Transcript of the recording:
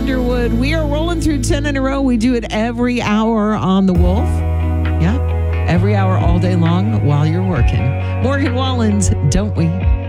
Underwood. We are rolling through 10 in a row. We do it every hour on The Wolf. Yeah, every hour all day long while you're working. Morgan Wallen's Don't We?